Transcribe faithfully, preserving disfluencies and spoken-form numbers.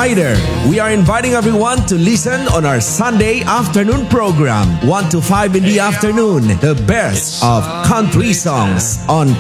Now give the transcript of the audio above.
Rider. We are inviting everyone to listen on our Sunday afternoon program, one to five in the afternoon, the best of country songs on